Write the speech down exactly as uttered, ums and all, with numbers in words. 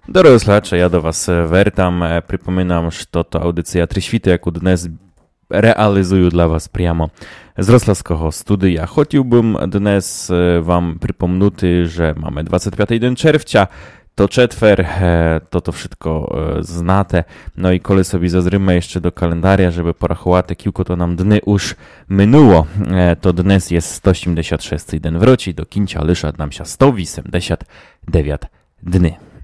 Дорогі слухачі, я до вас вертам. Припоминам, що то аудиція Трисвіти, яку днес реалізую для вас прямо з Рославського студія. Хотів би днес вам припомнути, że mamy dwudziestego piątego czerwca, to czerwcer, to to wszystko znate. No i kole sobie zazrymy jeszcze do kalendarza, żeby porachować, kilku to nam dny już minęło. To dnes jest sto osiemdziesiąt sześć den wróci, do kińca lysza nam się sto osiemdziesiąt dziewięć dni.